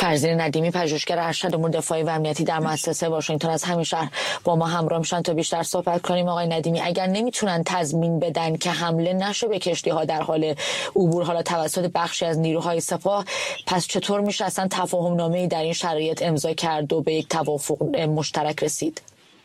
فرزین ندیمی، پژوهشگر ارشد امور دفاعی و امنیتی در مؤسسه واشنگتن از همین شهر با ما همراه میشن تا بیشتر صحبت کنیم. آقای ندیمی، اگر نمیتونن تضمین بدن که حمله نشه به کشتی‌ها در حال عبور حالا توسط بخشی از نیروهای سپاه، پس چطور میشه اصلا تفاهم نامه‌ای در این شرایط امضا کرد و به یک توافق مشترک رسید؟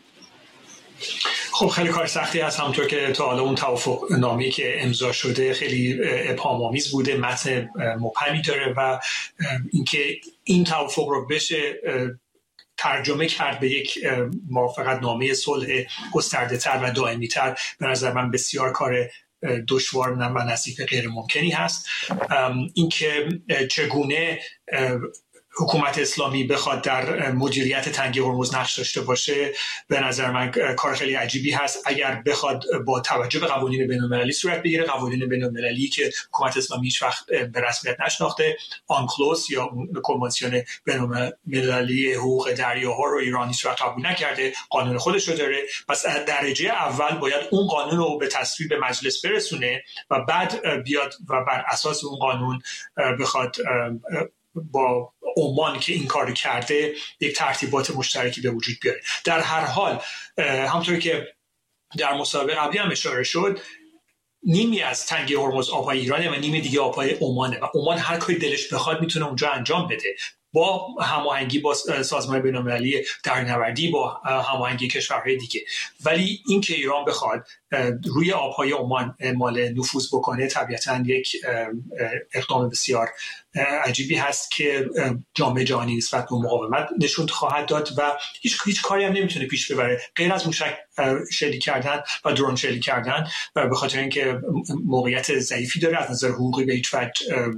خب خیلی کار سختی هست. همونطور که تا حالا اون توافق نامه‌ای که امضا شده خیلی ابهام‌آمیز بوده، متن مبهمی داره و اینکه این توافق رو بشه ترجمه کرد به یک موافقت نامه صلح گسترده‌تر و دائمی‌تر، به نظر من بسیار کار دشوار و نزدیک به غیر ممکنی هست. اینکه چگونه حکومت اسلامی بخواد در مدیریت تنگه هرمز نقش داشته باشه، به نظر من کار خیلی عجیبی هست. اگر بخواد با توجه به قوانین بین‌المللی صورت بگیره، قوانین بین‌المللی که حکومت اسلامی هیچ وقت به رسمیت نشناخته، آنکلوس یا کنوانسیون بین‌المللی حقوق دریاها رو ایران هیچ وقت قبول نکرده، قانون خودش رو داره. پس درجه اول باید اون قانون رو به تصویب مجلس برسونه و بعد بیاد و بر اساس اون قانون بخواد با عمان که این کار کرده یک ترتیبات مشترکی به وجود بیاره. در هر حال همونطور که در مسابقه قبلی هم اشاره شد، نیمی از تنگه هرمز آبهای ایرانه و نیمی دیگه آبهای عمانه و عمان هر کاری دلش بخواد میتونه اونجا انجام بده، با هماهنگی با سازمان بین‌المللی دریانوردی، با هماهنگی کشورهای دیگه. ولی این که ایران بخواد روی آبهای عمان اعمال نفوذ بکنه طبیعتاً یک اقدام بسیار عجیبی هست که جامعه جهانی نسبت به مقاومت نشون خواهد داد و هیچ کاری هم نمیتونه پیش ببره غیر از موشک شلیک کردن و درون شلیک کردن، و به خاطر اینکه موقعیت ضعیفی داره از نظر حقوقی به هیچ وجه